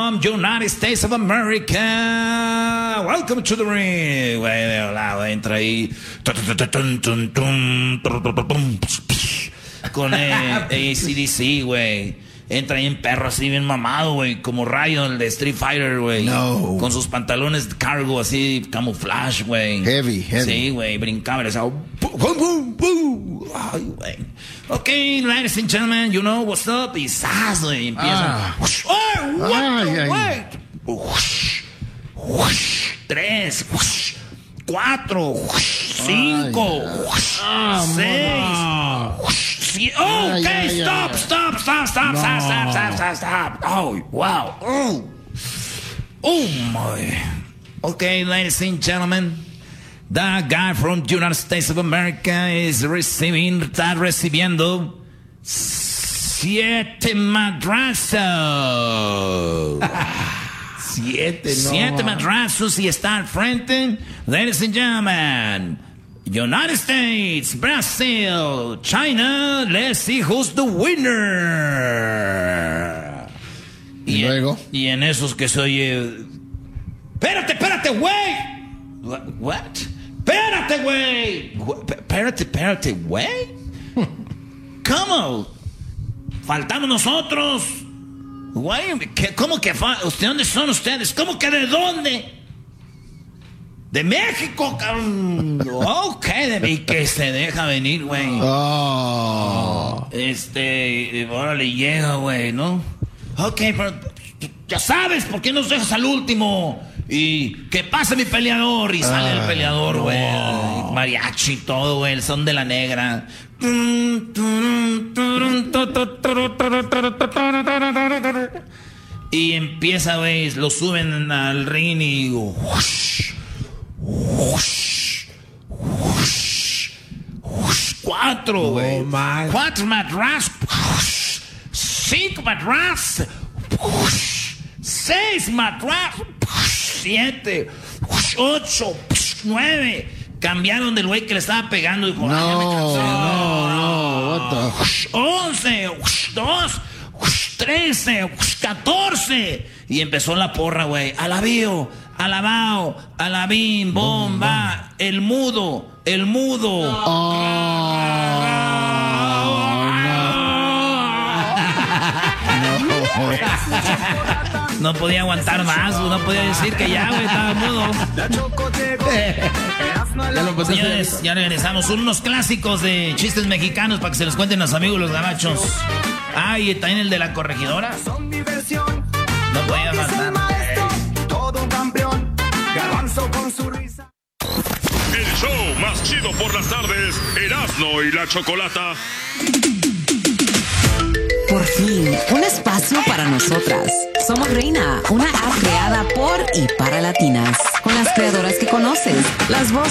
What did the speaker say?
from United States of America. Welcome to the ring. Güey, de lado, entra ahí. Con AC/DC, güey. Entra ahí en perro así bien mamado, güey. Como Rayo, el de Street Fighter, güey. No. Con sus pantalones de cargo así, camuflaje, güey. Heavy. Sí, güey. Brincaba, le decía... Ay, güey. Ok, ladies and gentlemen, you know what's up. Y ¡zas! Güey. Empieza... Tres... 4, 5, 6. Okay, stop. Oh, wow. Oh my. Okay, ladies and gentlemen, the guy from the United States of America está recibiendo 7 madrazos. 7 madrazos y está al frente. Ladies and gentlemen, United States, Brazil, China, let's see who's the winner. Y luego. Y en esos que se oye... Espérate, güey. What? Espérate, güey. Espérate, güey. ¿Cómo? Faltamos nosotros. Güey, ¿cómo que ¿Usted dónde son ustedes? ¿Cómo que de dónde? De México, cabrón. Ok, y que se deja venir, güey. Órale, llega, güey, ¿no? Ok, pero ya sabes, ¿por qué nos dejas al último? Y que pase mi peleador. Y sale el peleador, güey. Mariachi y todo, güey. El son de la negra. Y empieza, güey. Lo suben al ring y... Cuatro, güey. 4 madrazos. 5 madrazos. 6 madrazos. 7, 8, 9. Cambiaron del güey que le estaba pegando. Dijo, no. 11, 2, 13, 14. Y empezó la porra, güey. Alabío, alabao, alabín, bomba. El mudo. No podía aguantar más, no podía decir que ya, güey, estaba mudo. Señores, ya regresamos. Son unos clásicos de chistes mexicanos para que se los cuenten los amigos los gabachos. Y también el de la corregidora. No podía faltar. Todo un campeón, Garbanzo con su risa. El show más chido por las tardes, Erasmo y la Chocolata. Por fin, un espacio para nosotras. Somos Reina, una app creada por y para latinas. Con las creadoras que conoces, las voces